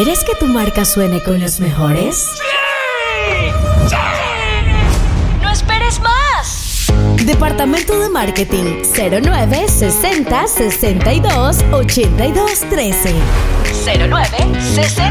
¿Quieres que tu marca suene con los mejores? ¡Sí! ¡Sí! ¡No esperes más! Departamento de Marketing 09 60 62 82 13 09 60